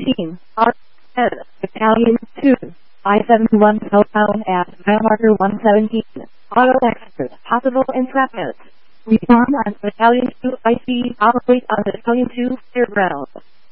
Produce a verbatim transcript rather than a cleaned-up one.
nineteen, R ten, Battalion two, I seventy-one southbound at mile marker one seventeen, auto extras, possible entrapment. Reform on Battalion two I C operate on Battalion two fairground.